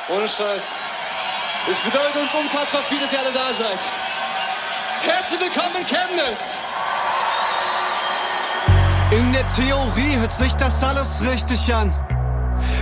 Ohne Scheiß. Es bedeutet uns unfassbar viel, dass ihr alle da seid. Herzlich willkommen in Chemnitz! In der Theorie hört sich das alles richtig an.